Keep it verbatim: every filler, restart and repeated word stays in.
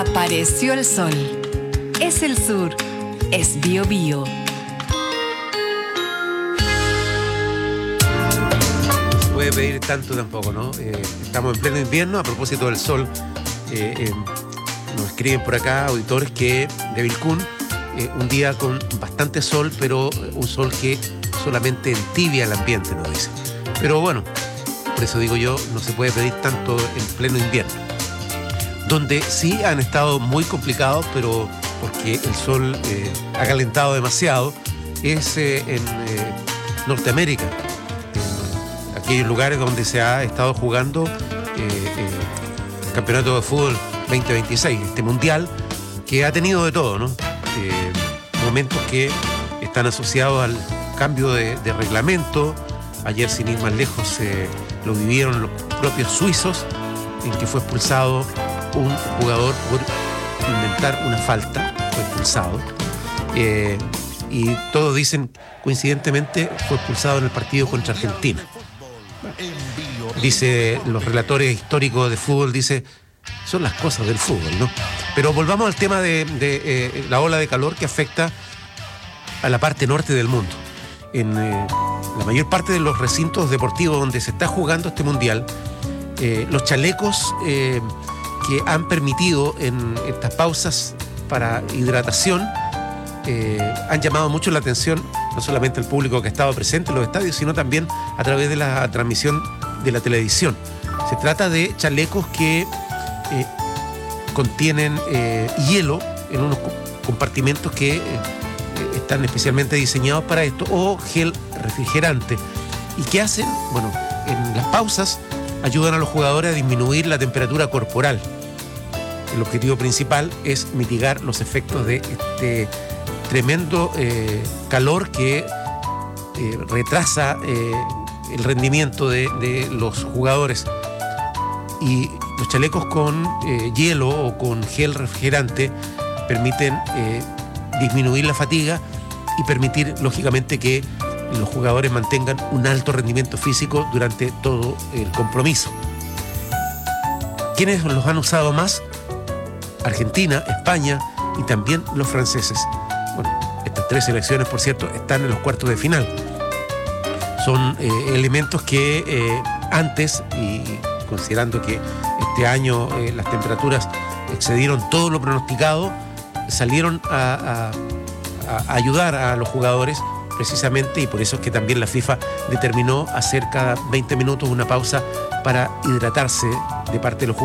Apareció el sol. Es el sur. Es Bio Bio. No se puede pedir tanto tampoco, ¿no? Eh, estamos en pleno invierno. A propósito del sol, eh, eh, nos escriben por acá auditores que de Vilcún, eh, un día con bastante sol, pero un sol que solamente entibia el ambiente, nos dicen. Pero bueno, por eso digo yo, no se puede pedir tanto en pleno invierno. Donde sí han estado muy complicados, pero porque el sol eh, ha calentado demasiado, es eh, en eh, Norteamérica, en aquellos lugares donde se ha estado jugando eh, eh, el Campeonato de Fútbol veinte veintiséis, este mundial que ha tenido de todo, ¿no? Eh, momentos que están asociados al cambio de, de reglamento. Ayer, sin ir más lejos, eh, lo vivieron los propios suizos, en que fue expulsado un jugador por inventar una falta, fue expulsado. Eh, y todos dicen, coincidentemente, fue expulsado en el partido contra Argentina. Dice, los relatores históricos de fútbol, dice, son las cosas del fútbol, ¿no? Pero volvamos al tema de, de eh, la ola de calor que afecta a la parte norte del mundo. En eh, la mayor parte de los recintos deportivos donde se está jugando este mundial, eh, los chalecos eh, que han permitido en estas pausas para hidratación eh, han llamado mucho la atención, no solamente al público que ha estado presente en los estadios, sino también a través de la transmisión de la televisión. Se trata de chalecos que eh, contienen eh, hielo en unos compartimentos que eh, están especialmente diseñados para esto, o gel refrigerante. ¿Y qué hacen? Bueno, en las pausas ayudan a los jugadores a disminuir la temperatura corporal. El objetivo principal es mitigar los efectos de este tremendo eh, calor que eh, retrasa eh, el rendimiento de, de los jugadores. Y los chalecos con eh, hielo o con gel refrigerante permiten eh, disminuir la fatiga y permitir, lógicamente, que los jugadores mantengan un alto rendimiento físico durante todo el compromiso. ¿Quiénes los han usado más? Argentina, España y también los franceses. Bueno, estas tres selecciones, por cierto, están en los cuartos de final. Son eh, elementos que eh, antes, y considerando que este año eh, las temperaturas excedieron todo lo pronosticado, salieron a, a, a ayudar a los jugadores precisamente, y por eso es que también la FIFA determinó hacer cada veinte minutos una pausa para hidratarse de parte de los jugadores.